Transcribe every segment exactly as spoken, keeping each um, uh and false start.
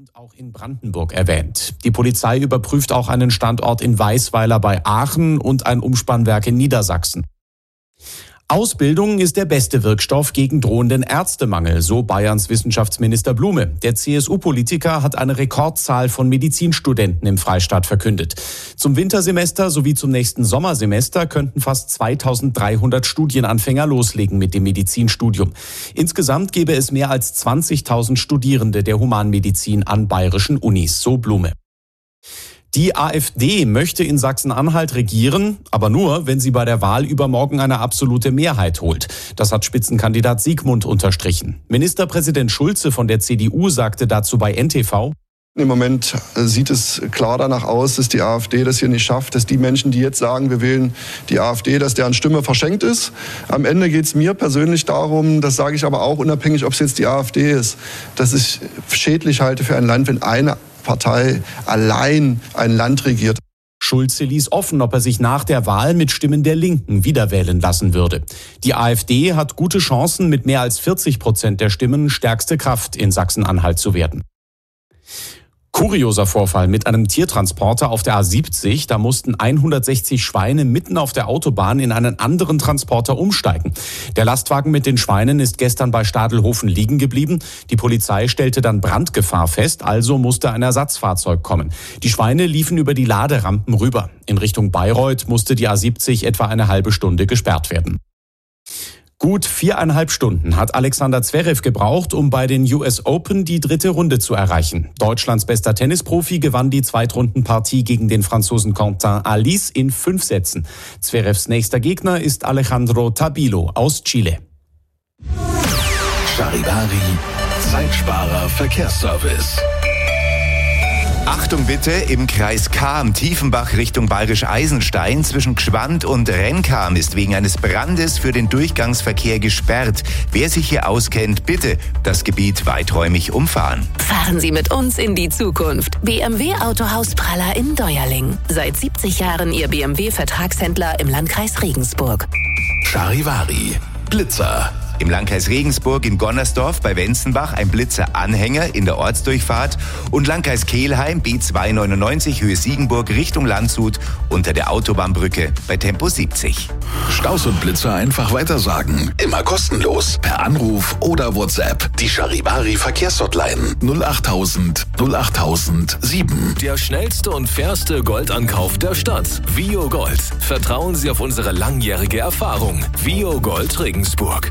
und auch in Brandenburg erwähnt. Die Polizei überprüft auch einen Standort in Weisweiler bei Aachen und ein Umspannwerk in Niedersachsen. Ausbildung ist der beste Wirkstoff gegen drohenden Ärztemangel, so Bayerns Wissenschaftsminister Blume. Der C S U-Politiker hat eine Rekordzahl von Medizinstudenten im Freistaat verkündet. Zum Wintersemester sowie zum nächsten Sommersemester könnten fast zweitausenddreihundert Studienanfänger loslegen mit dem Medizinstudium. Insgesamt gäbe es mehr als zwanzigtausend Studierende der Humanmedizin an bayerischen Unis, so Blume. Die AfD möchte in Sachsen-Anhalt regieren, aber nur, wenn sie bei der Wahl übermorgen eine absolute Mehrheit holt. Das hat Spitzenkandidat Siegmund unterstrichen. Ministerpräsident Schulze von der C D U sagte dazu bei N T V: Im Moment sieht es klar danach aus, dass die AfD das hier nicht schafft, dass die Menschen, die jetzt sagen, wir wählen die AfD, dass deren Stimme verschenkt ist. Am Ende geht es mir persönlich darum, das sage ich aber auch unabhängig, ob es jetzt die AfD ist, dass ich schädlich halte für ein Land, wenn eine Partei allein ein Land regiert. Schulze ließ offen, ob er sich nach der Wahl mit Stimmen der Linken wiederwählen lassen würde. Die AfD hat gute Chancen, mit mehr als vierzig Prozent der Stimmen stärkste Kraft in Sachsen-Anhalt zu werden. Kurioser Vorfall mit einem Tiertransporter auf der A siebzig. Da mussten hundertsechzig Schweine mitten auf der Autobahn in einen anderen Transporter umsteigen. Der Lastwagen mit den Schweinen ist gestern bei Stadelhofen liegen geblieben. Die Polizei stellte dann Brandgefahr fest, also musste ein Ersatzfahrzeug kommen. Die Schweine liefen über die Laderampen rüber. In Richtung Bayreuth musste die A siebzig etwa eine halbe Stunde gesperrt werden. Gut viereinhalb Stunden hat Alexander Zverev gebraucht, um bei den U S Open die dritte Runde zu erreichen. Deutschlands bester Tennisprofi gewann die Zweitrundenpartie gegen den Franzosen Quentin Halys in fünf Sätzen. Zverevs nächster Gegner ist Alejandro Tabilo aus Chile. Charivari, Zeitsparer Verkehrsservice. Achtung bitte, im Kreis Cham, Tiefenbach Richtung Bayerisch-Eisenstein zwischen Gschwand und Rencham ist wegen eines Brandes für den Durchgangsverkehr gesperrt. Wer sich hier auskennt, bitte das Gebiet weiträumig umfahren. Fahren Sie mit uns in die Zukunft. B M W Autohaus Praller in Deuerling. Seit siebzig Jahren Ihr B M W-Vertragshändler im Landkreis Regensburg. Charivari, Blitzer. Im Landkreis Regensburg in Gonnersdorf bei Wenzenbach ein Blitzer-Anhänger in der Ortsdurchfahrt und Landkreis Kelheim B zweihundertneunundneunzig Höhe Siegenburg Richtung Landshut unter der Autobahnbrücke bei Tempo siebzig. Staus und Blitzer einfach weitersagen. Immer kostenlos. Per Anruf oder WhatsApp. Die Charivari Verkehrshotline null achttausend null achttausend sieben. Der schnellste und fairste Goldankauf der Stadt. Vio Gold. Vertrauen Sie auf unsere langjährige Erfahrung. Vio Gold Regensburg.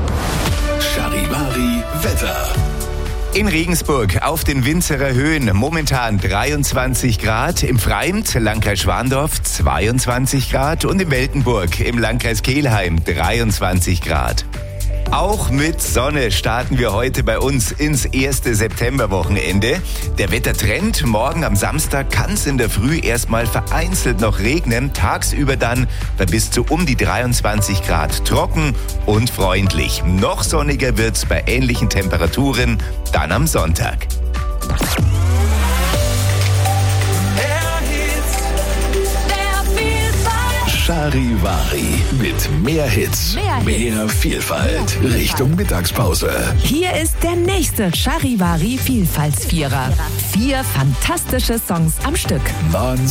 Charivari Wetter. In Regensburg auf den Winzerer Höhen momentan dreiundzwanzig Grad, im Freimd, Landkreis Schwandorf zweiundzwanzig Grad und in Weltenburg im Landkreis Kelheim dreiundzwanzig Grad. Auch mit Sonne starten wir heute bei uns ins erste Septemberwochenende. Der Wettertrend: morgen am Samstag kann es in der Früh erstmal vereinzelt noch regnen, tagsüber dann bei bis zu um die dreiundzwanzig Grad trocken und freundlich. Noch sonniger wird's bei ähnlichen Temperaturen dann am Sonntag. Charivari mit mehr Hits, mehr, mehr Hits. Vielfalt mehr Richtung Mittagspause. Hier ist der nächste Charivari Vielfaltsvierer. Vier fantastische Songs am Stück. Non